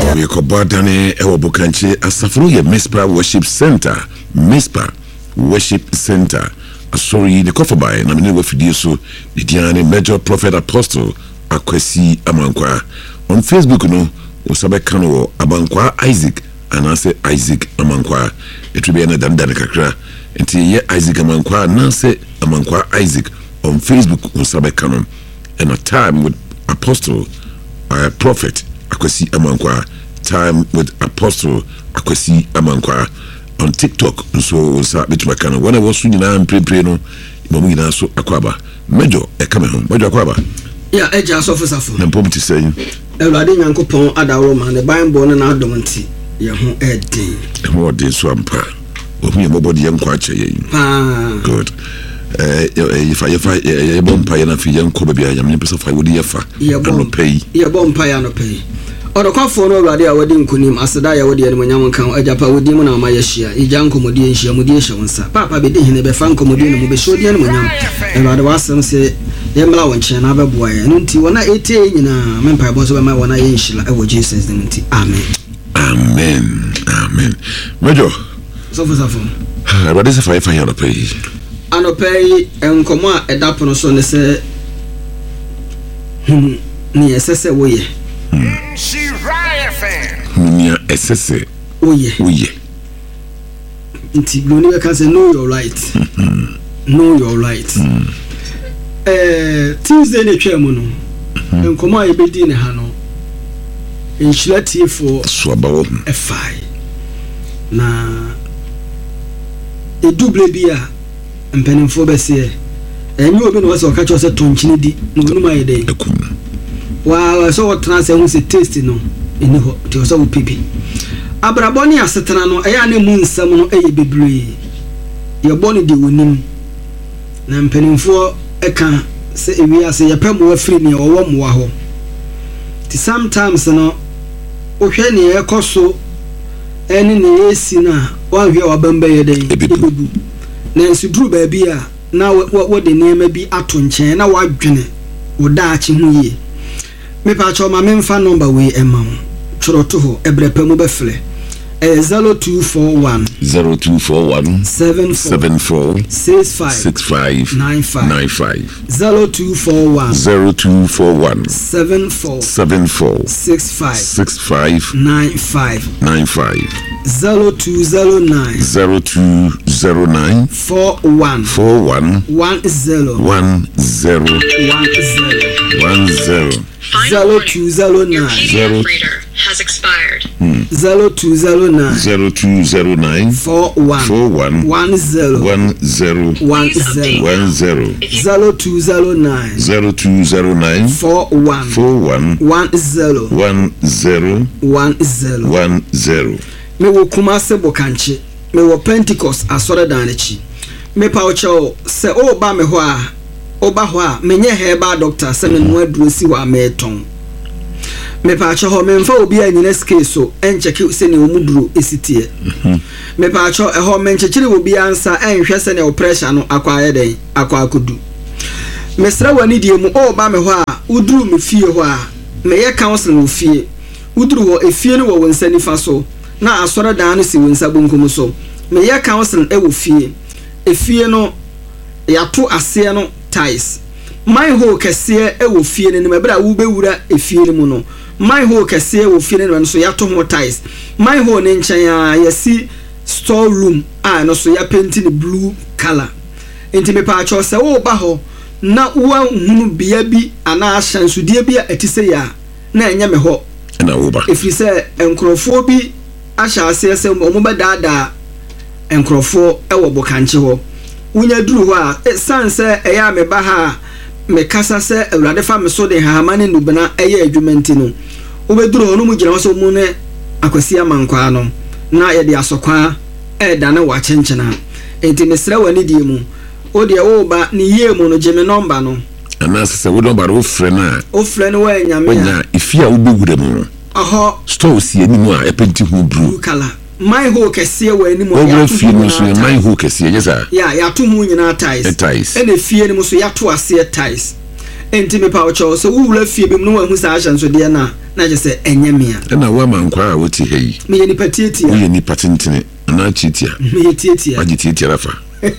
We Kobadane Ewabukanche Asafuru ye Mispa Worship Center. Mispa Worship Center. Sorry, the coffee by Namini Wafidiso, the Diane Major Prophet Apostle Akwesi Amankwa. On Facebook, no, Osabe Kano Amankwa Isaac, and I say Isaac Amankwa. It will be another Danikakra. Until ye Isaac Amankwa, Nancy Amankwa Isaac on Facebook, Osabe Kano. And a time with Apostle Prophet Akwesi Amankwa. Time with Apostle Akwesi Amankwa. On TikTok, so sa bitmakana when I was soon in pre no momina so akwaba major e come home major akwaba ya eja so fosafo na pom ti say Ewurade Nyankopon adawo ma ne Bible na adom nti ye ho edin e ho odin so ampa o hu ye mobodi ye nkwa ache ye good ye bompa ye na fi ye nko bia ya me pesa fa wodi ye fa no pay ye bompa ya no pay Odokwafo no Ewurade a wodi nkunim aseda ya wodi enum nyam kan ajapa wodi mu na ma ye hia ija nkomodi enhia mudi ehia wonsa papa be de hene be fa nkomodi no mu be shodi enum nyam Ewurade wasem se ye mla wonche na abeboa ye no nti wona etie nyina mempa bo so be ma wona ye nhila e wo Jesus dem nti amen amen major so fosafo Ewurade se fa ya no pay anopai enkomo a edapono so ne se ni esese wo ye She Riot fan. Munya esese. Oye. Nti gloni we can say know your right. Know your right. Tuesday ne twemu no. Enkomo a ebedi ne ha no. Enhilati for Swabawo. Efai. Na double bia empenimfo be se enyu obi no wase o ka cho se tonchine di no numa ye dey. Wa so what trans ehun se taste no eni ho ti so wo pipi abraboni asetena no eya ne mu nsam no eye bebre ye boni de wonim na mpenimfo eka se ewi ase ye pem wa free ne owo mowa ho ti sometimes no ohwe ne ekoso eni ne esi na wa hwe wa bamba ye dey ebebu na nsuduru ba bia na wo de ne ma bi ato nchen na wa dwene wo daachi hu ye me pa cho ma memfa number we ema choroto ho ebrepa mu befle 0241 74 65 95 0241 74 65 95 0209 41 10 0209 has expired. 0209 41 10 0209 41 10 me wo Kumase Bokanche me wo Pentecost asore danechi me pa ocho se o ba me ho a oba ho a menye heba doctor se me no aduro si wa meton me pa cho ho me mfa obi anyina ske so encheke se ne omuduro esitie me pa cho e ho me nchekire obi ansa enhwe se ne o pressure no akwaye den akwakodu me sra wani die mu o ba me ho a uduru me fie ho a me ye council no fie uduru ho efie no wo nsani fa so na asore dan no si wonsa bonkum so me ye council e wo fie efie no yato ase no ties my ho kese e wo fie ne me bra wo bewura efie ne mu no my ho kese wo fie ne so yato ho ties my ho ne nchen ya yesi store room no so ya painting the blue color enti me pa cho se wo ba ho na wo hunu bia bi ana ahyansudie bi atise ya na enye me ho na wo ba efri se enkrofo bi ahya ase se omo ba dada enkrofo e wo Bokanche ho unya duru ho a sanse eya me ba ha me kasa se Ewurade fa me so de hahamane nubena eye adwumenti no wo be duru ho no mu gina wo so mu ne Akwesi Amankwa no na ye de asokwa da na wa chenchena enti mesra wani die mu o de wo ba ni ye mu no geme number no ana se wo number wo frɛ na o frɛ no wa nyame ya ifia wo be wura mu aha store si ani mu a epenti hu blue color my ho kese wa ani mu ya fie no so my ho kese yes ya to hu nyina ties ene fie ni mu so ya to ase ties enti me pa o cho so wo wura fie bem no wa hu sa ahya so de na na je se enye me a na wa mankwa a woti hayi me ye nipa tietia we ye nipa tentene na chitia me ye tietia waji tietia rafa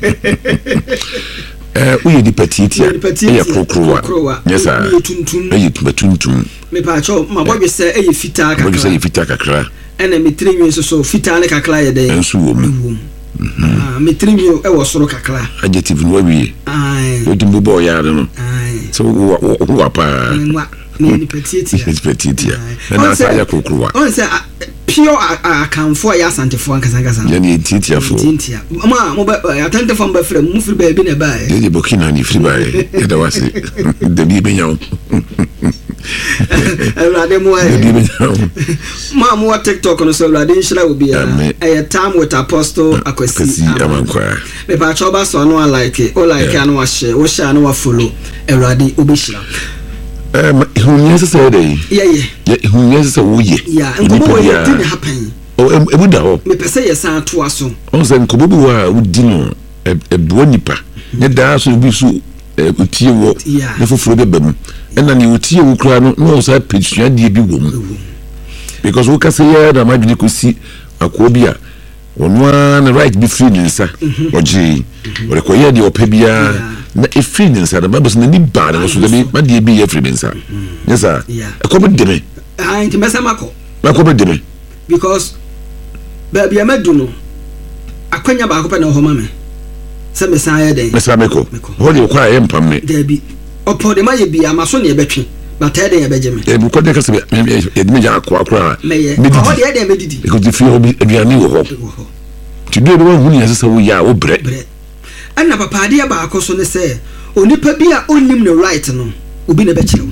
we ye nipa tietia ya kokrowa yesa me tuntun ye tuntun me pa cho ma bodwe se ye fita kakra bodwe se ye fita kakra ena me tirinwi so fita ne kakra ye de enso wo mu me tirinwi e wo soro kakra adjective no wi ai odi mbo ya no so wo pa ni petiti na sa ya kokrowa on say pure akanfo ya santefo ankasa ya ni titiafo tintia ma mo ba atantefo mba frem mu firi ba bi na ba ye bokina ni firi ba ye da wase de bi benyawo Elade mo ma mo TikTok no so elade nshira obi a time with Apostle Akwesi amankwa me pa choba so no like o like anu wa share wo share no wa follow elade obeshira hunyese say dey yeah hunyese say wo ye yeah nkobo we didn't happen ebuda ho me pese ye san to aso on say nkobo bi wa udi no ebuo nipa ne da so bi so utie wo ne foforo bebam ena ne utie wo kura no so apesua de bi wo mu because wo ka say ya da madwene kosi akobi a ono na right be free nsa oji ore ko ye de opebia na free nsa da babos na ni ba na so de ba de bi ye free nsa yesa akobi de me nti mesamako akobi de me because baby amadu no akwanya ba akopa na ho ma me se mesaya den mesameko ho de kwa ye mpam me debi opo de ma ye bia maso ne ebetwe bata de ebeje me bu ko de ka se ye de me ja akwa me ho de de medidi because the free obi aduane wo ho ti do no hu ne se wo ya wo bre ana papa de ba akoso ne se onipa bia onnim no right no obi na bekire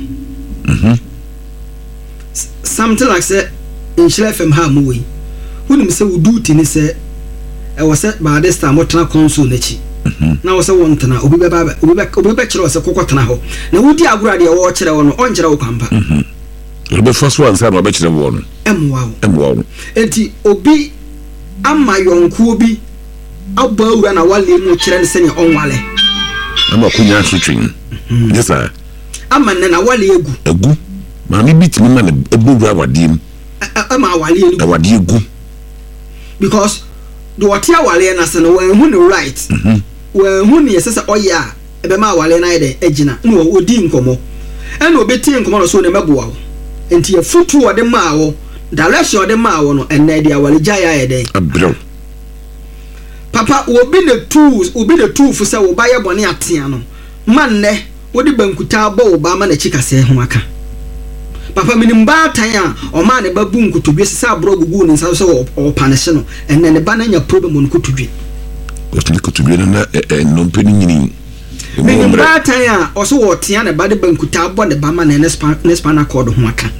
something like say in Shile FM ha mu we hunim se wo duty ne se e wo se ba de sta mo tena console na chi na wo se won tena obi be ba obi be kire wo se kokko tena ho na wudi agura de wo kire wo no on kire wo kwampa obi first one say no be kire wo no emwa enti obi ama yonku obi abba wura na wale mu kire ne se ne onwale ama kunya switching yes sir ama na wale egu ma mi bitimi ma na ebowura wadim ama wale egu wade egu because the water wale na se no when who right when who ne yesesa oya ebe ma wale na ide agina no odi nkomo ena obeti nkomo no so ne meboa wo enti ye futu ode ma wo direction ode ma wo no ena dia wale jaya ide abro papa obi the tools se wo baye bone atea no man ne wodi bankuta ba wo ba ma na chikase ho aka papa minim ba tan a o ma ne babu nkutudwe sesa abro gugu ne nsa so o panese no enne ne ba na nya problem on nkutudwe nkutudwe na no mpeni nyini minim ba tan a o so wo tea ne ba de bankuta bo ne ba ma na ne span accord ho aka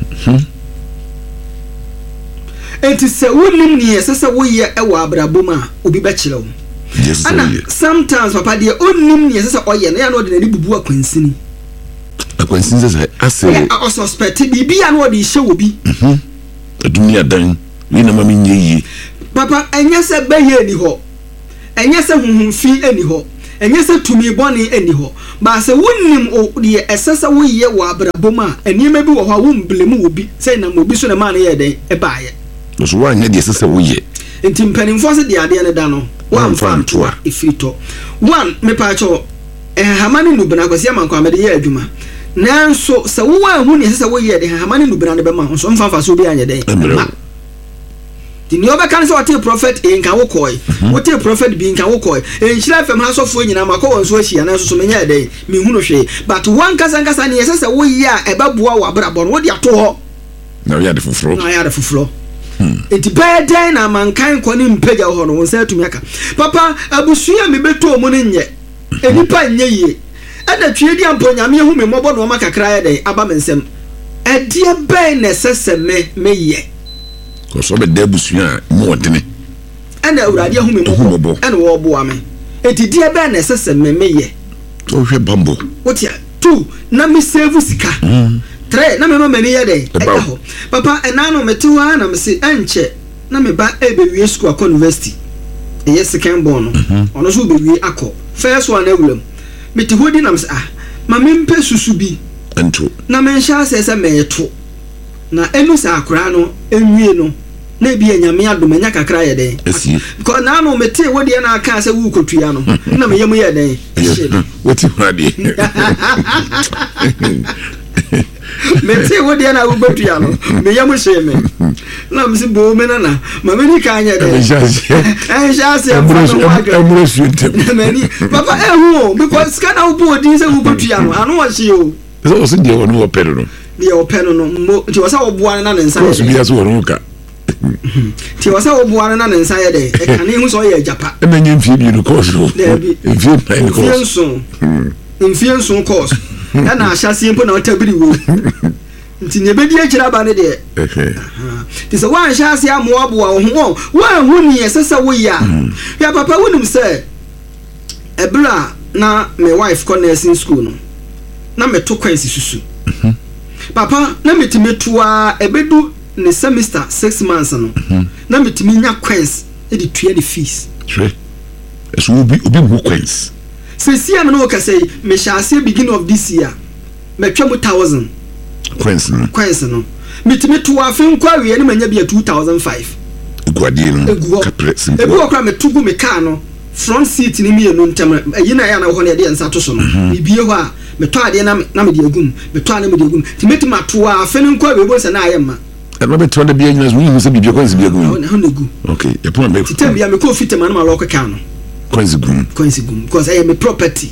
enti se wonim ne sesa wo ye e wa abrabom a obi be kire wo ana sometimes papa de onnim ne sesa oye na ya no de ne bubu akwansini say ase I suspect bibia no de hye obi dunia dan wi na mama nyeyi papa enye se beye ni ho enye se hunhunfi eni ho enye se tumi boni eni ho ba se wonnim o de esesa wo ye wo abrabom a enima bi wo ho wo mblemu obi say na obi so na ma na ye den e baaye so wa nya de esesa wo ye enti mpanimfo se de ade ne da no wa mfantoa ifito one me pa cho hamani nubna kwasi amankwa me de ye adwuma nanso se wo wa hu ne se wo ye de hamani nubna ne be ma so mfanfa so bi anye den Dini oba kan se wote prophet nka wo koy wote prophet bi nka wo koy enhyira fam ha sofo nyina makọ won so ahia na so menya dey me hu no hwe but one kasa ne yesese wo yi a ebabua wa brabo no wo de ato ho na ya de fufuro enti beden na mankan ko ni mpega ho no won sa atumi aka papa abusua me beto mo ne nye enipa nye ye ada twie di ampo nyame hu me mobo no makakra ya dey aba mensem edie ben na sese me ye ko so be dabusua mo odene ana awurade hu me mobo ana wo bo ame enti die ben na sese me ye to hwe bambo wotia 2 na me save sika 3 na me mama ni ye dey eho papa enano metuwa na me se enche na me ba ebewie school akọ university eye second born ono so bewie akọ first one awulam meti hodi na me se ma me mpe susu bi ento na me nsha se me to na enu sa akora no enwie no na bi anyame adom anya kakra yɛ den because na no mete wo de na aka sɛ wu kotua no na me yam yɛ den woti hwade mete wo de na wu kotua no me yam hye me na me se bo me na ma me ni ka anya den enshase mani papa ehu because kana wo bo di sɛ wu kotua no ano wa hye o so so de wo no opero no de opero no mo ti wo sa wo boa na ne nsa so bi aso wo no ka ti wasa wo buare na ne nsa ye de e kan hu so ye japa e na nyem fie bi no course no influence course na na ahyase mpo na otabiri wo nti ne bedi akira ba ne de ti so wan hyase amoa boa ho wan hu ni esesa wo ya ya papa wonum se ebra na my wife ko nursing school no na me to kwansi susu papa na metimetua ebedu ne semester 6 months no na metimi nya queens e di tua the fees sure eso obi bu queens sesi am no ka say me shase beginning of this year metwa mu 1000 queens no metimi to afin kwa we ne manya bia 2005 guadie no kapre simple egu okra metugu me car no front seat ni mienu ntem ayi na ya na ho ne de nsa to so no bibie ho a meto ade na me de agum meto ane me de agum timetima to afin kwa we bo se na ayema and maybe try to be in as we use be because be go. Okay, you put me. Tell me I'm a coffee man my local can. Coincidence because I am a property.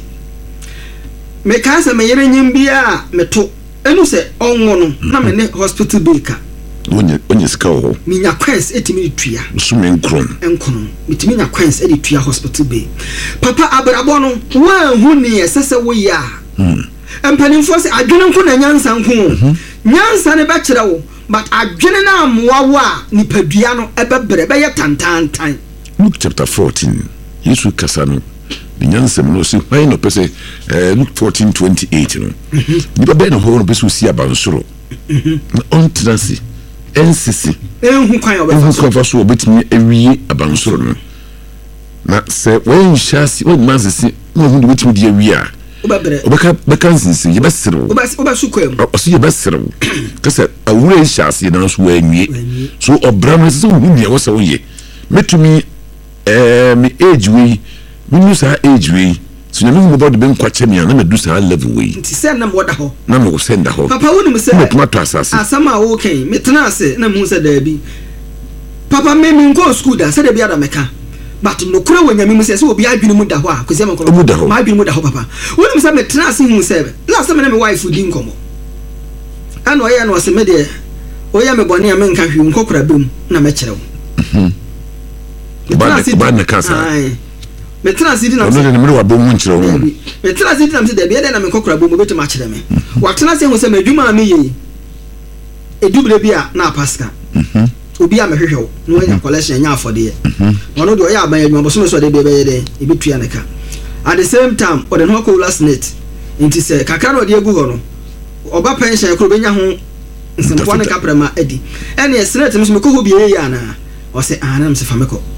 Me casa me yere nyimbia me to enu se onwo no na me ne hospital baker. Onye ska ho. Me nya quest etimi tua. So me nkron. Enkono. Metimi nya quest e tua hospital bay. Papa abrabo no wan hu ne esese wo ya. Empanimfo se adwene nko na nyansa nko. Nyansa ne be kire wo. But adwene na amwa nipadua no ebebre be ye tantantan. Luke chapter 14. Yesu kasano. The nyansem no si why no pese Luke 14:28 no. Nipa be no ho no pese si abansoro. Na ontrasi NCC. Enhu kwan obefa. Enhu kwan so obetimi ewie abansoro no. Na se when shasi when mansi no hu de betimi de ewie a. Obeka nsinsin ye besero obasukwem oso ye besero kase awure hyase na so wanwie so obram se hu ne wo se wo ye metumi me age we me sa age we so na me hu body be nkwache me na me do sa level we nti se na mo da ho na me go send ho papa woni me se metuma to asase asama wo ken metena ase na mu se da bi papa me nko school da se da bi ada meka but no kura wanya mi se obi adwene mu da ho a kwese makoro ma adwene mu da ho papa woni se metena ase hu se last time na me wife di nkomo ana oya na ose me de oya me bone a me nka hwi nkokora bem na me kire wo ba na kasa metena ase di na no ne me wa bom nkire wo metena ase di na me de bi na me nkokora bem betu ma kire me watena ase hu se me adwuma me ye edubere bi a na pasca obi a mehwehwe no anya collection anya afode ono de oya aban adwuma boso so de be de ebetua ne ka at the same time o de no ko last net nti se kakra no de egu ho no oba pension kro benya ho nsempo ne kaprama adi ene esnet me so me ko ho bi ye ana o se ana me se fa me ko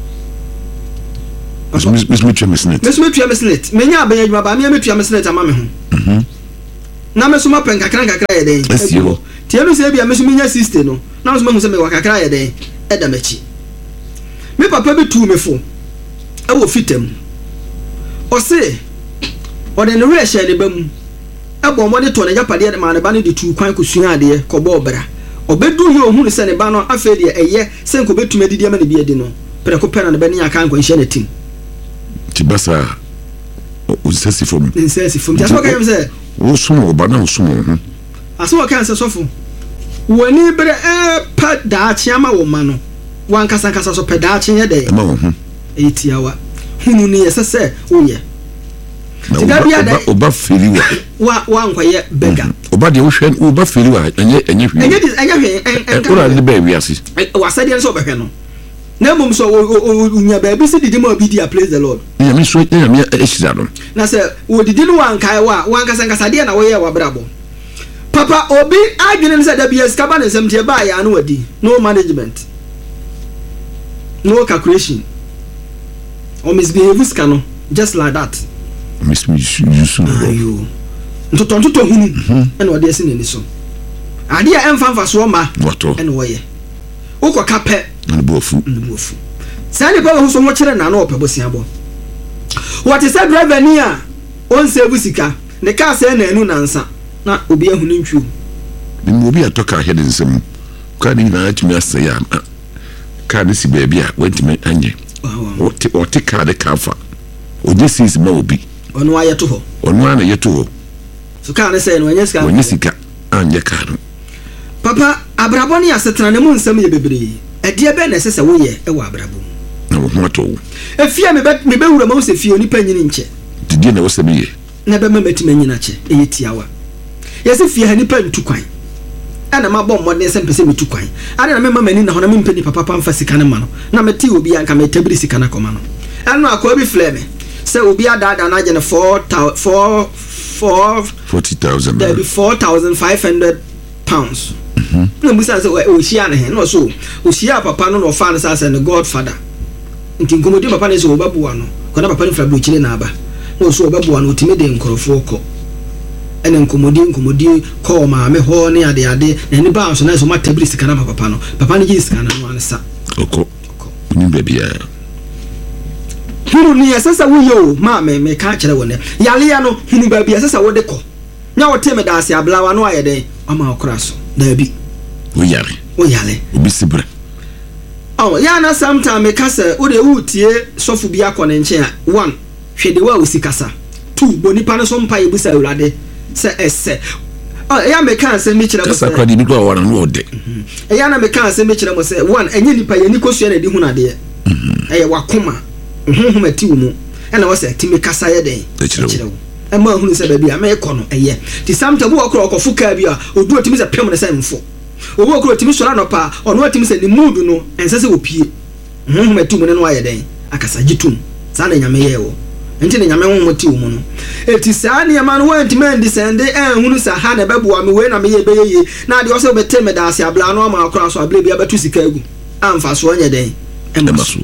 Miss Metua Mesnet menya aban adwuma ba me metua Mesnet ama me ho na me so ma pen kakra ye den egu ti enu se bia me so menya sister no na so ma hu se me wakakra ye den eda machi me papa be tu me fo e wo fitem o se o de no re hye ne bam e bo mo de to ne japade de ma ne ba ne de tu kwan ko sua ade ko bo obra obedu ye ohunu se ne ba no afa de eye se nko betu me didi ama ne bi edi no pre ko pena ne ba ne aka nko hye ne tim ti basa o sesi from just what I say o sumo ba na o sumo aso o kan se sofo woni bre pa da chiama wo ma no wan kasa so pa da chenye de ma wo etiawa hunu ni yesese oye oba feli wa nkwaye bega oba de wo hwe oba feli wa enye hwe ora ne ba wiase wa sade so behwe no na mum so unya ba bi se didi ma bi dia praise the lord ya mi so ya mi ehira no na se wo didi no wan kai wan kasa de na wo ye wa brabo papa obi adwene se da bia skaba ne semtie ba ya no wadi no management no calculation or misbehave skano just like that misbehave ayo ntoto hunu ena wadi ese ne so ade a emfa so ma wato ene woye ukoka pe nbofu saa nipa wo so mo kire na na opebosia bo what is that driver ni a on save sika ne ka se na enu nansa na obi ahunu ntwu ni obi atoka head nsem ka ni na atumi asɛ ya ka ni si baabi a wantimi anye ɔte ka de kafa oje sis ma obi ono ayeto ho ono ana yeto ho so ka ne se no anya sika anye ka no papa abrabo ne asetena ne mu nsem ye bebre ɛdeɛ bɛ na ɛsɛ sɛ woyɛ ɛwɔ abrabo na wo ho ato efia me be wura ma wo se fie oni panyini nche didi na wo se biye na be ma metima nyina che eye tiawa yesi fie ha nipa ntu kwan ana ma bɔ mmɔden sɛ mpɛsɛ metu kwan ade na mema mani na hɔ na mempɛ nipa papa mfa sika ne ma no na mete obi anka metabiri sika na kɔma no ɛno akɔ bi flɛ me sɛ obi adaada na agye ne 40,000 there be 4,500 pounds na musa sɛ ohyia ne he na so ohyia papa no na ɔfa no sɛ ne godfather nti nkomodi papa ne sɛ obabuwa no kɔna papa ne fra bro kyile na aba na so obabuwa no otime de nkorofo kɔ ene nkomodi call maame ho ne ade na ni ba so na so matabiri sika na papa no ji sika na no ansa oko ni bebia hunu ni asasa wo yo maame me ka kyerɛ wone yale ya no hunu ba bia asasa wo de kɔ nya wo teme da ase ablawa no ayede ama okra so da bi wo yare obi sibra ya na sometime me ka sɛ wo de wutie sofu bia kɔ ne nche a 1 hwede wa usikasa 2 bonipa no so mpa ye busa awurade se ese ya me kan se mi kire mo se kasa bi ko wara no ode ya na me kan se mi kire mo se 1 enye nipa ye ni kosua na di hu na de wakoma mati wo mu na wo se ti me kasa ye den kire wo ma hu se ba bia me kɔ no ti samta bu okro okofu ka bia odu otimi se pem ne se mfo obu okro otimi sora no pa ono otimi se ni mood no ense se opie mati mu ne no aye den akasa gitum sa na nyame ye wo enti ne nyame wo moti wo mu no eti saa ne ma no wanti man descend hunu sa ha na beboa me we na me ye beye na de oso bete me da ase abla no ma akora so abla bia betu sika agu amfa so nya den emaso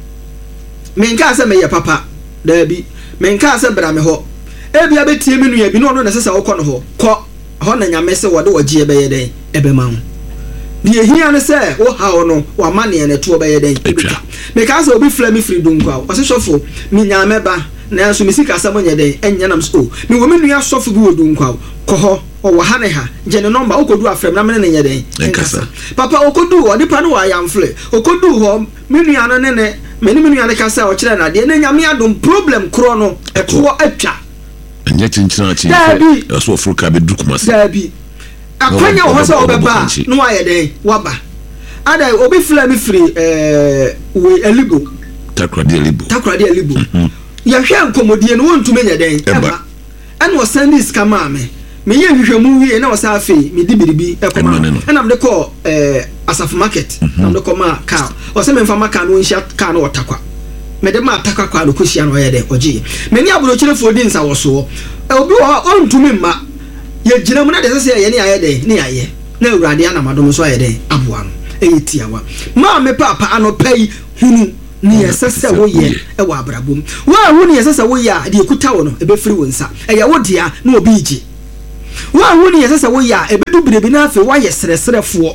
menka se me ye papa da bi menka se bra me ho e bia betie me nua bi no no na sesa wo kɔ no ho na nyame se wo de wo gie beye den ebe ma wo die hia ne se wo ha wo no wa ma ne ne to beye den menka se obi fla me free dun kwa o se sofo mi nyame ba na so misika asamo nya den enya nam so mi wo menua sofo bi wo dun kwa ko ho o wa ha ne ha je ne number okodu afrem na me ne nya den enkasa papa okodu o nipa no wa yamfle okodu ho menua no ne menua ne kasa o kire na de ne nyame adom problem kro no eko atwa enya chinchina chi so ofruka be dukuma se dabi akwanya ho so obeba no wa ye den waba ada obi fla mi free we elibo takrade elibo ya hwe nkomodie no wontume nya den eba ene o sandis kama me ye hwehwemu wie na o sa afi me di biribi ekoma ena me de call asaf market na me de call ma car o se me mfa maka no nhia car no otakwa me de ma atakwa kwa no kosia no ye de ogie me ni aburo kyerefo di nsa wo so obi o ontume ma ye gina mu na de se ye ne aye de ne aye na awurade anamadom so aye de aboa no eyetiawa ma me papa anopai hunu ni yesese wo ye e wa abrabom wa hu ni yesese wo ya de ekuta wo no ebe firi wo nsa e ya wo dia na obi igi wa hu ni yesese wo ya ebe dubirebi na afi wa yeseresrefo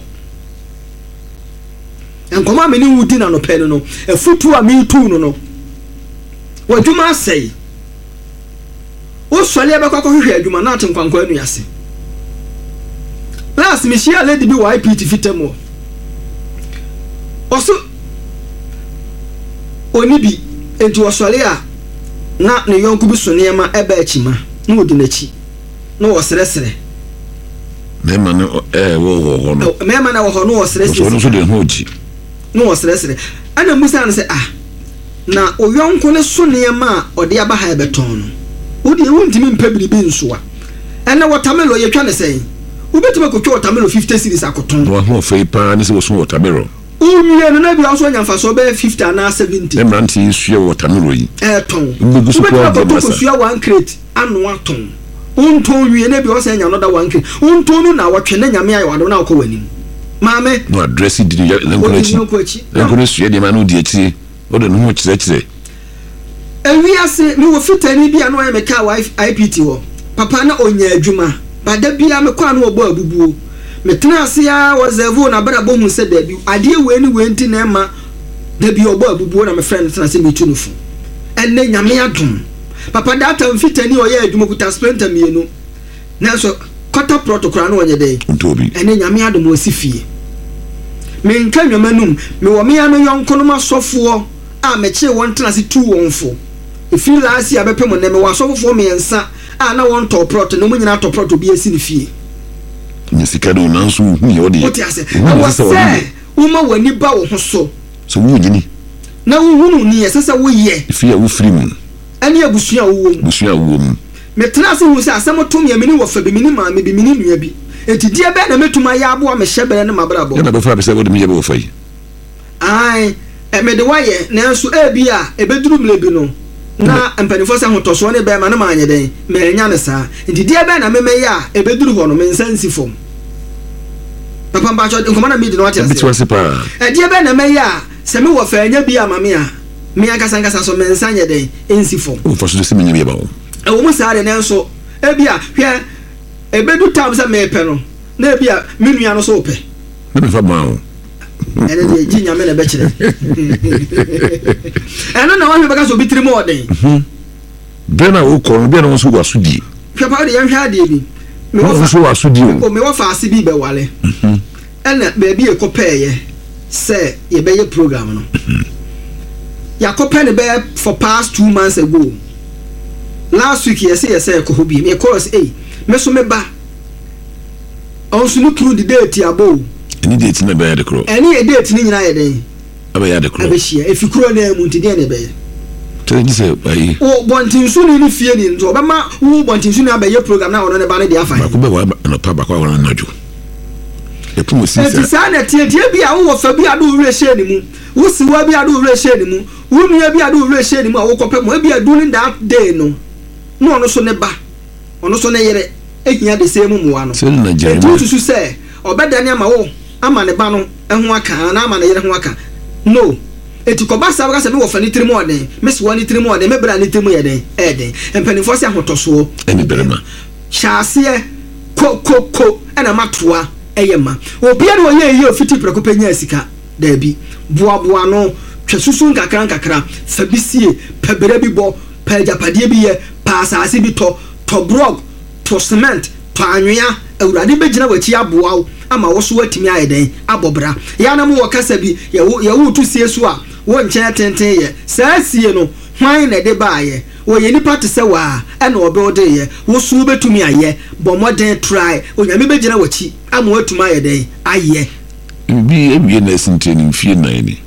enkoma me ni wudi na no pe no efutu a me tu no wo dwuma sei wo swale ebe kwakọ hwehwe adwuma na atenkwankwa anu yase last me share lady bi wa IPT fitemo oso oni bi enti waswale a na ne yonku bi so niema eba akima na odi nachi na wo seresere mema no wo no mema na wo ho no wo seresere so de hoji no wo seresere ana musa na se na o yonku ne so niema odi aba ha ebeton no odi ewuntimi mpabiri bi nsoa ene watermelon ye twa ne sen ubetuma ko twa watermelon 50 series akoton wo ho fei pa ne se wo so watermelon umiye no na bia so nyamfa so be 50 na 70 emranti sua watermelon yi ton ubetuma ko sua 1 crate anu aton unton wie na bia so nya no da 1 crate unton no na wotwe na nyame ayi wado na akọ maame no address di lenkono sua de ma no di achi o de no ho kire ewiase mi wo fitani bia no me ka IPT wo papa na onya adwuma bada bia me kwa no obo abubuo metena ase a wɔzɛvo na bra bohu sɛ da bi adeɛ wei ne wei nti na ɛma da bi ɔbɔ abubuo na me friend tena sɛ metu no fo ɛnɛ nyame adom papa data mfitani ɔyɛ adwuma kuta sprinter mienu nanso kɔta protocol no wɔnyɛ dɛ ntobi ɛnɛ nyame adom wɔsi fie menka nwama num me wɔ me ano yɔnko no masɔfoɔ a mekyee wɔn tena se tu wɔn fo efiri last year bɛpɛ mo na me wɔ asɔfofoɔ mmiɛnsa a na wɔn tɔ prot na mo nyina tɔ prot obi asi ne fie ne sika do nanso hu yɛ ɔde wote ase ɛwɔ sɛ woma w'ani ba wo ho so so wo nyini na wohunu ni ɛsɛ sɛ woyɛ fie a wo firi mu ɛne abusua wo wɔ mu busua wo mu metena ase hu sɛ asɛm to me mene wɔ fa bi mene maame bi mene nua bi enti die bɛ na metuma yɛ aboa me hyɛ bɛrɛ ne mabrabɔ yana bɛfa bɛ sɛ wode me yɛ bɛ wɔ fa yi ai mede wayɛ nanso ebi a ebeduru mle bi no na mpanifo sɛ hotɔsoɔ ne bɛma ne maanyɛ dɛn mɛnya ne saa nti die bɛ na memɛyɛ a ebeduru hɔ no me nsa nsi fam papa mbacho nkoma na midi no wate ase bitwa pa die bɛ na mɛyɛ a sɛ me wɔ fa anya bi a mame a me akasa nkasa so me nsa nyɛ dɛn ensi fam o fa so sɛ me nya bi ba wo ɛwɔ mu saa de nanso ebi a hwɛ ebedu tam sɛ mepɛ no na ebi a me nua no so pɛ na me fa ma wo ɛne de gi nyame na bɛkyerɛ ɛno na wɔhwɛ bɛka so bitiri mu ɔden bɛn na wo kɔ no bɛn na wo so wɔ asodie hwɛ pa de yɛhwɛ adeɛ bi me wo so wɔ asodie o me wɔ fa ase bi bɛwale ɛna baabi ekɔpɛɛyɛ sɛ yɛbɛyɛ program no yakɔpɛ ne bɛyɛ for past 2 months ago last week yɛsɛ ɛkɔ hɔ bi me chorus me so me ba ɔnso no kuru de date abo ɛni date na bɛyɛ de koro ɛni date ni nyina yɛ den abɛyɛ de koro abɛhyia efi kuro na mu nti deɛ ne bɛyɛ tɛ ni sɛ ayi o bɔntinsu ni fie ni nto ɔbɛma wo bɔntinsu ni abɛyɛ program na ɔno ne ba ne de afa ba ko bɛ wa na pa ba ko wa na dwo epu osi sɛ sa na tie bi a wo fa bi ado wure hyɛ ni mu wo si wa bi ado wure hyɛ ni mu wo nua bi ado wure hyɛ ni mu a wo kɔpɛ mu ebi adu ni that day no na ɔno so ne ba ɔno so ne yere ehia de sɛ mu muwa no sɛ na gyere mu tutu sɛ ɔbɛdane ama wo ama ne ba no ho aka na ama ne yere ho aka no eti kɔba sa baka sɛ me wɔ fa ne tiri mu ɔden me so ne tiri mu ɔden me bra ne tiri mu yɛ den ɛden mpanimfo sɛ ahotosoɔ ɛni berema hyaaseɛ ko ɛna matoa ɛyɛ ma obia no ɔyɛ yɛ ofiti prɛko panya sika daabi boaboa no twɛ susu nkakra fa bi sie pɛbere bi bɔ pɛgyapadeɛ bi yɛ paasase bi tɔ brog to cement to anwea awurade bɛgyina w'akyi aboa wo ama wo so watumi ayɛ den abɔbra yɛa na mo wɔ kasa bi yɛwo to sie so a wo nkyɛn tenten yɛ saa sie no hwan na de baayɛ wɔyɛ nipa te sɛ waa ɛna ɔbɛwode yɛ wo so bɛtumi ayɛ bɔ mmɔden try onyame bɛgyina w'akyi ama watumi ayɛ den ayɛ bi ewie na sinte ni fie na ni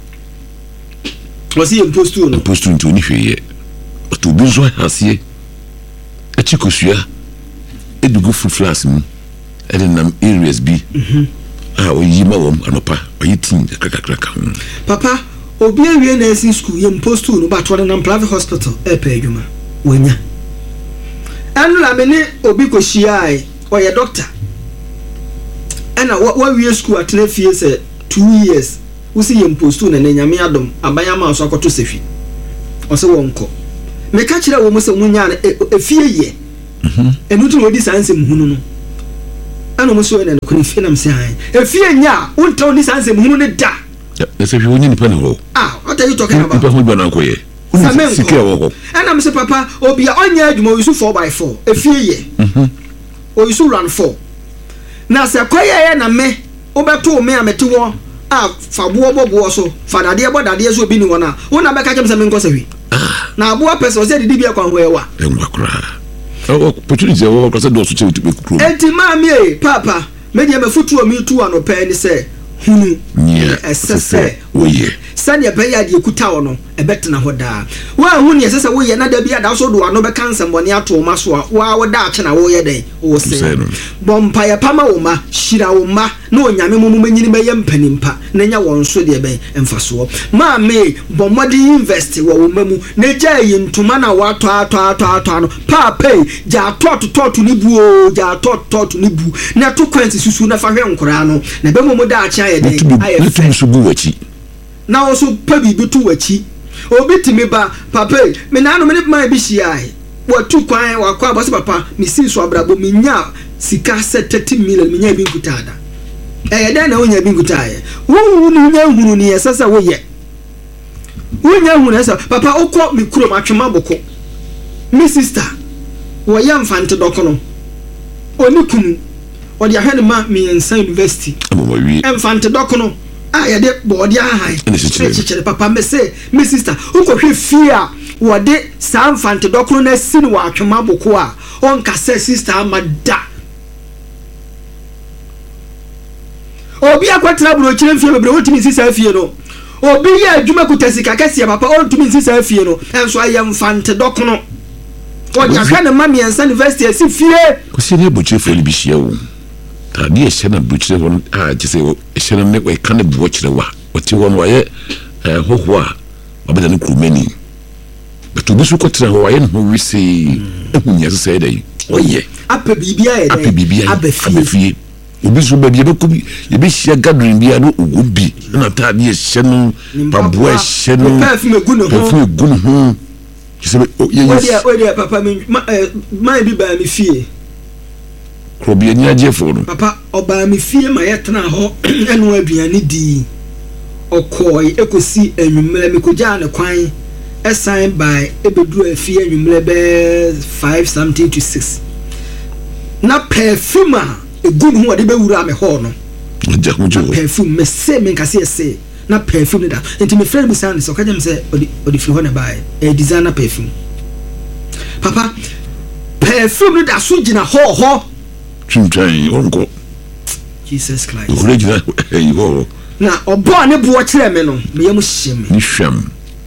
wɔsi yɛ postu no postu nto ni hweyɛ to bi zo hasie achi kosua edugu food flask mu ɛde nam areas bi oyi ma wɔm anopa oyi tin kakra papa obi awie nursing school yɛ postu no ba to na private hospital ɛpɛ adwuma wanya ɛno la me ne obi kohyia ai ɔyɛ doctor ɛna wawie school atena fie sɛ 2 years wosi yɛ postu na nyame adom abanya ma so akɔto sefi ɔsɛ wɔnkɔ meka kyerɛ wɔ mu sɛ munya efie yɛ ɛnu tu wodi sanse muhunu no ɛna mo so ɛna no kuni fie nam sɛ ai efie nya wontaw ni sanse muhunu ne da ɛsɛ hwɛ wonyi nipa ne hɔ what are you talking about nipa ho gba na nkɔyɛ sika wɔ hɔ ɛna mo sɛ papa obi a ɔnya adwuma oyisu 4x4 efie yɛ oyisu run 4 na sɛ kɔyɛ na me wobɛto me a mete wɔ a fa boɔ bɔboɔ so fa dadeɛ bɔ dadeɛ so obi ni wɔn a wona bɛka kyɛm sɛ me nkɔ sɛ hwi na aboa pɛsɛ ɔsɛ didi bi akwan hɔ ɛwa ɛnwa koraa opportunity ɛwɔ kɔsɛ dɔɔso kyɛ wotu bɛkukuro enti maame papa medeɛ mafotuo me tu anɔpɛ ne sɛ hunu ɛsɛ sɛ woyɛ sɛdeɛ bɛyɛ adeɛ kuta wɔ no ɛbɛtena hɔ daa woahu ne ɛsɛ sɛ woyɛ na da bi ada so do ano bɛka nsɛmbɔne ato ma so a woda akye na woyɛ dɛn wo sɛ bɔ mpayɛ pa ma wo ma hyira wo ma na onyame mumumanyini bɛyɛ mpanimpa na nya wɔn so deɛ bɛn mfasoɔ maame bɔ mmɔden invest wɔ wo ma mu na gya yi ntoma na watɔ no paapei gya atɔtotɔto ne buo gya atɔtotɔto ne bu na to kwansi susu na fa hwɛ nkoraa no na bɛmu mu da akye ayɛ dɛn ayɛ fɛ na wo so pa bibi to wachi obi timi ba papa me na no me ma bi hyiae watu kwan wakɔ abɔse papa me si so abrabo me nya sika sɛ 30 million me nya bi nkutada then na wonya bi nkutaye wo nya hunu ni esesa wo ye wonya hunu esa papa okọ mi kuro matwema boko mi sister wo ya mfante dokono oni kunu odi ahene ma mi ensa university mfante dokono ya de body ahai chichere papa me say mi sister ukọhwe fie a wo de sa mfante dokono na sini wa atwema boko a on ka say sister amada obi akwatra bro kire fie bebre wotimi sister fie no obi ya adwuma kutasika kase papa on tumi sister fie no enso ayem mfante dokono odi ahwe ne ma mi ensa university asi fie ko se ne buche fo bi hia wo ta di ehye na buche won a je se ehye na ne ko ka ne bo kire wa oti won wa ye hoho a obeda ne krumani beto bi su ko tra ho wa ye no wi se ehunya se dai oye apa bibia ye dai abefie obi so ba bi be ko bi ye be hia gathering bi ado obi na ta di ehye no pabo ehye no perfume gun ho Odia papa my bi ba mi fie krobia nya jefo no papa oba mi fie ma yetna ho enu aduane di okoi ekosi anwumre mi koja ne kwan esan by ebeduru afie anwumre be 5 something to 6 na perfume egun ho de be wura me ho no ja ho jo perfume me se me nkase ese na perfume da enti me friend busan so kajem se odi fi ho na bae designer perfume papa perfume da so gina ho chimtwan onko Jesus Christ original yo na obo ne bo kire me no me yam hyem ni hwam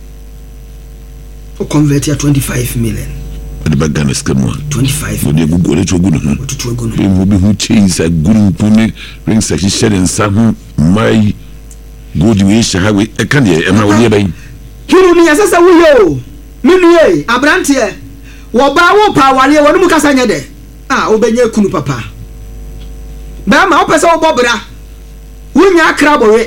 o convert ya 25 million de bagana skamo 25 odi gugu le chogu no tutu egu no be mu bi hu change guru puni ring section share nsa hu mai godi we shahawe e kan de e ma wo ye ban hiru ni asasa wo yo minu ye abrante e wo ba wo pa wale wo mu kasa nye de obenya kunu papa ba ma opese wo bobra wunya akrabowe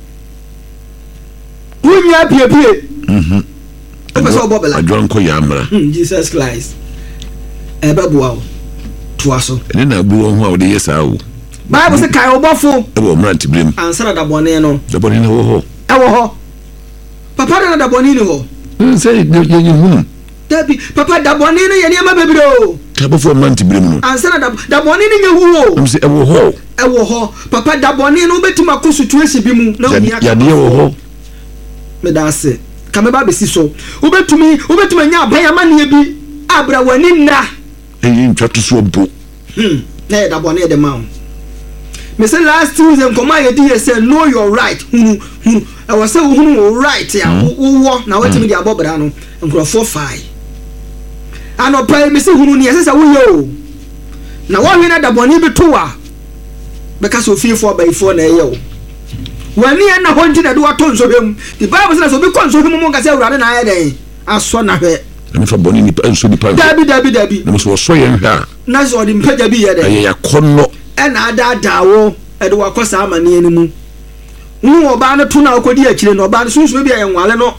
wunya piepie opese wo bobla adwan ko ya amra Jesus Christ ebeboa to aso ene na bu ho a wo de yesa wo Bible say kai obofo e wo mranti brem ansara da bone no wo ho e wo ho papa na da bone ni ho say ye hunu Dabi papa da bone no ye niam bebre o tabofo mranti brem no ansara da bone ni nye hu o say e wo ho papa da bone no betima ko situation bi mu na onia ya de wo ho me da se kameba besi so ubetumi nya aban amane bi abra wani nra ntwato so bo na ye da bone de ma me say last Tuesday nkoma ye di say know your right hunu I was say hunu right ya wo na wetimi di abobra no nkrofo 5 anopa me say hunu ni say wo yo na wo hwe na da bone bi to wa beka so fiefo baifo na ye wo wani na honti na do ato nso bem the Bible says so be kon so hemu mo ngase awurade na aye den aso na hwe na fa bone ni nso di pa dabi na so so ye hwa na so di mpaja bi ye den aye yakono ena adadawo ede wakosa amane ni mu hu oba ne to na akodi akire no oba ne sunsun bi aye nwale no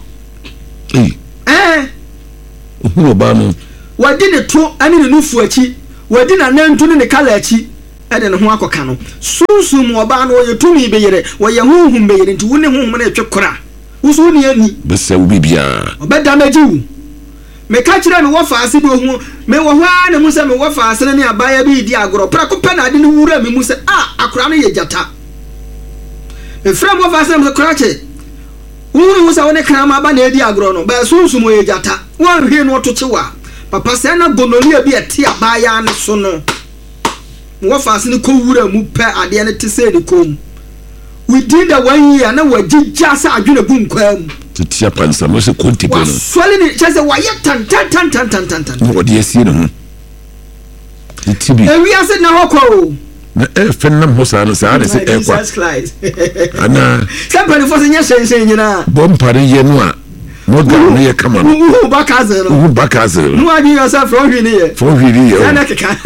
hu oba no wadi ne to ani ne nufu achi wadi na nantu ne kala achi ede ne ho akoka no sunsun mu oba no ye tumi be yere wo ye huhum be yere nti wo ne huhum na etwekora wusu ne ani be se wo bibia obeda majiwu me ka kire me wo faase bi ohu me wo hwa ne mu se me wo faase ne abaya bi di agoro pra ko pe na de ne wura me mu se akora no ye jata me frem wo faase me kora che wuru mu se wo ne krama ba na di agoro no ba sunsun mo ye jata wo hwe no to chewa papa se na gonolia bi ete abaya ne so no wo faase ne ko wura mu pe ade ne te se ne kom we did the 1 year na wajija sa adwene bu nkwam tia pansa no se konti pe no swali ni chese wa ye tan no odi esi no tibi ewi ase na hokọ na fennam ho sa no sa de se ekwa ana sempre for se nya shen nyina bompare ye no a mo ga no ye kama no bakaze no adi yourself from hwini ye ana keka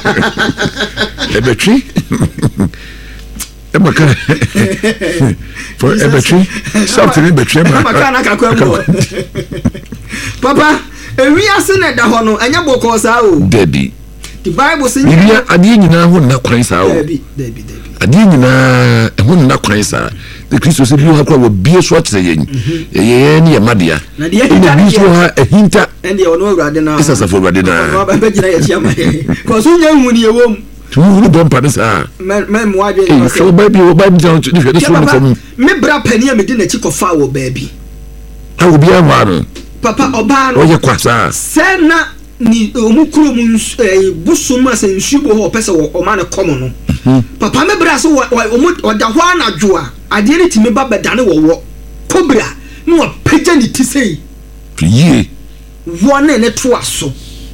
ebetri emaka for ebetri something ebetri emaka na kakwa papa ewi ase na da ho no anya boko sa o debi the Bible says Bibia adi nyina ho na kwan sa o debi ade nyinaa ɛho nna kwan saa the Christo se bi ha kwa bie so akyere yen ye ne yamadia na de hinta bi so ha hinta ende ono awurade na isasafo awurade na no ba gina ya chiama ko so nya hu ne yewom tu bompa ne saa me mo adwe no so ba bi down to the so no from me bra pani a me di na chi kofa wo ba bi a obi anwa no papa oba no oye kwasa se na ni omukuro mu busum asensubo ho pese wo o ma ne komo no papa me bra so o da ho anadwo a ade ne timi ba bedane wo kobra no pagya ni tisei ye wona ne to aso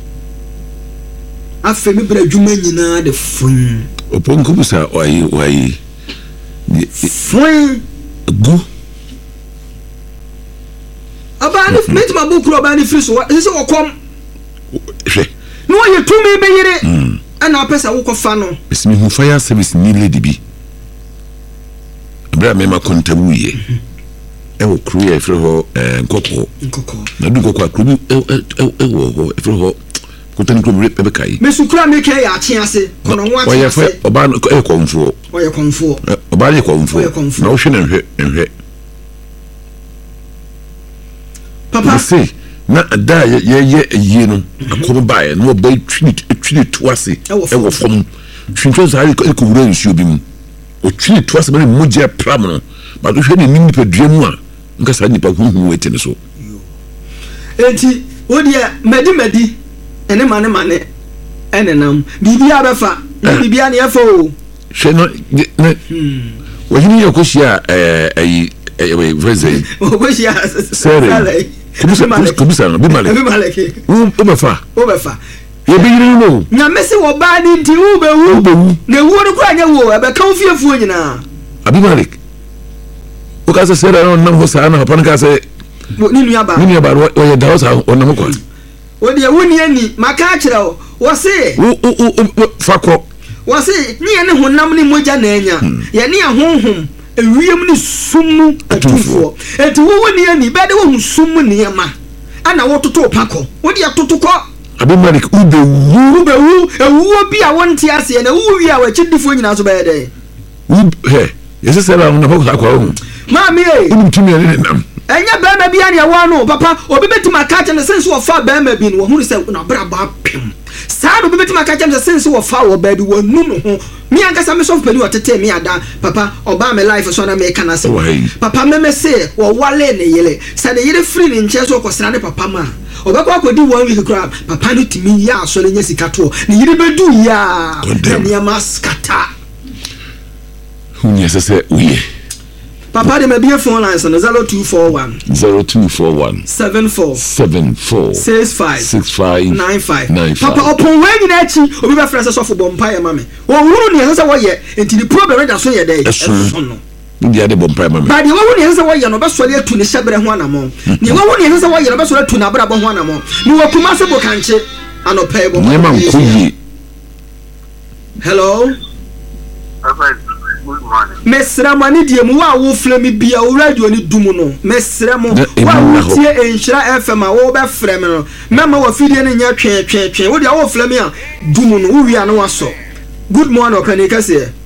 afa me bra dwuma nyina de fun oponko busa oyi fun gu aba ne metima bukuro aba ne firi so se wo kom hwe no ye tumi be yire ana pesa wo kofa no esimi hu fire service ni lady bi abra me ma kontabu ye wo kru ye firi ho nkoko na du nkoko akru bi wo ho firi ho kontani kru bi be kai me sukura me kai ya ache ase kono nwa ache ase oba no e konfo oye konfo oba ye konfo na wo hwe na nhwe papa say na da ye yie no akomo bae no ba twini toase e wo fom twintwe zari ko wura nsuo bi mu o twini toase be moje pram no ba do hwe ne nim nipadua mu a nka sa nipa huhu wete ne so enti wodi medi ene mane enenam bibia befa na bibia ne yefo o hwe no ne wo hini ye koshia ayi vreze o koshia sere Kubisa no bi malek obefa ye bi yiri no na mesi wo ba ni nti wo bewu na wo de kwa nya wo ebe ka ofiefuo nyina abi malek o ka se sere no nam ho sa na papa nka se ni nua ba o ye dawo sa o nam kwa o de wo ni ani maka akira wo se fakọ wo se ni ye ne honam ni moja na anya ye ne ahonhom ewiem ni sumu atufo enti wo ni ani be de wo sumu ni ma ana wo toto pako wo de toto ko abi malik ubewu ewu bi a wonte ase na wu wi a wa chidifo nyina so be de he yesi sela na pako akwa wo mami unimtumi ne nam enya be ma bi ane wa no papa obi betima ka che ne sense wo fa be ma bi no wo hu se na bra ba pem saa no betima ka che ne sense wo fa wo ba bi wo nu no ho mi anka sa me so peli otete mi ada papa oba me life so na me kana se papa me se wo wale ne yele sa ne yele free ne nche so ko sra ne papa ma obekwa akodi 1 week kra papa no timi ya so le nya sika to ne yele bedu ya ne maskata hunya se uye papa de me be phone lines no 0241 74 65 95 papa opon we nyina chi obi be frase so fo bompa mame wo wuru ne hesa wo ye enti the problem da so ye dey so no ndi ade bompa mame ba de wo wuru ne hesa wo ye no be so le atu ne hyebere ho anamo ne wo wuru ne hesa wo ye no be so le atu na bra bo ho anamo ni wo kuma se bo kanche anope bo nyema nkoyi hello Good morning. Mesra mani die mu wa wo flemi bia wo radio ni dumu no mesra mo wa wo tie enhira FM a wo be frem no mema wa fidie ne nya twen wo dia wo flemi a dumu no wo wi ano waso good morning okanika se